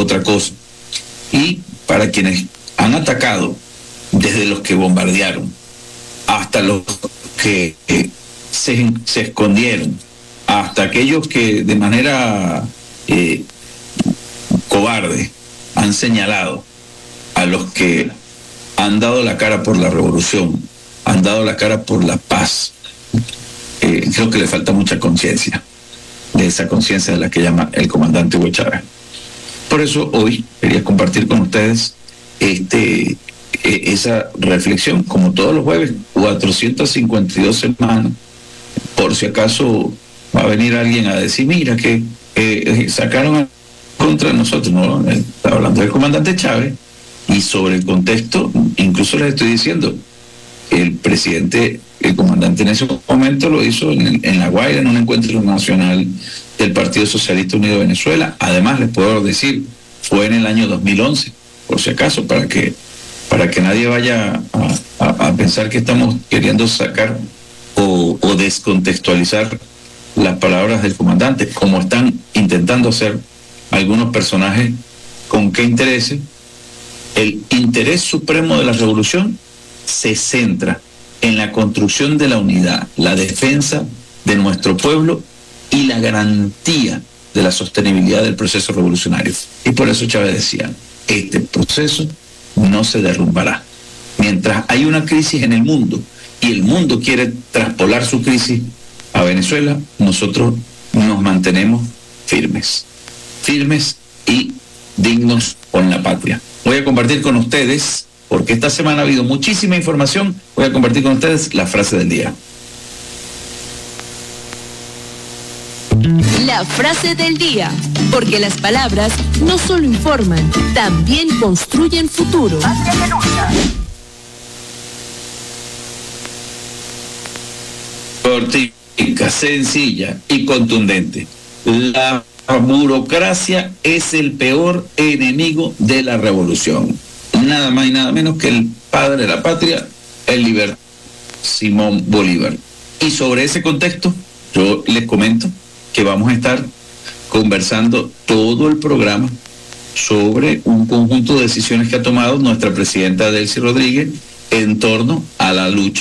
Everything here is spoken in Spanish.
otra cosa. Y para quienes han atacado, desde los que bombardearon hasta los que se escondieron, hasta aquellos que de manera cobarde han señalado a los que han dado la cara por la revolución, han dado la cara por la paz. Creo que le falta mucha conciencia, de esa conciencia de la que llama el comandante Hugo Chávez. Por eso hoy quería compartir con ustedes esa reflexión, como todos los jueves, 452 semanas. Por si acaso va a venir alguien a decir, mira, que sacaron contra nosotros, ¿no? Está hablando del comandante Chávez, y sobre el contexto, incluso les estoy diciendo, el presidente, el comandante en ese momento lo hizo en La Guaira, en un encuentro nacional del Partido Socialista Unido de Venezuela. Además, les puedo decir, fue en el año 2011, por si acaso, para que nadie vaya a pensar que estamos queriendo sacar o descontextualizar las palabras del comandante, como están intentando hacer algunos personajes. ¿Con qué interés? El interés supremo de la revolución se centra en la construcción de la unidad, la defensa de nuestro pueblo y la garantía de la sostenibilidad del proceso revolucionario. Y por eso Chávez decía, este proceso no se derrumbará. Mientras hay una crisis en el mundo y el mundo quiere traspolar su crisis a Venezuela, nosotros nos mantenemos firmes y dignos con la patria. Voy a compartir con ustedes, porque esta semana ha habido muchísima información, voy a compartir con ustedes la frase del día. La frase del día, porque las palabras no solo informan, también construyen futuro. Cortica, sencilla y contundente. La burocracia es el peor enemigo de la revolución. Nada más y nada menos que el padre de la patria, el libertador Simón Bolívar. Y sobre ese contexto, yo les comento que vamos a estar conversando todo el programa sobre un conjunto de decisiones que ha tomado nuestra presidenta Delcy Rodríguez en torno a la lucha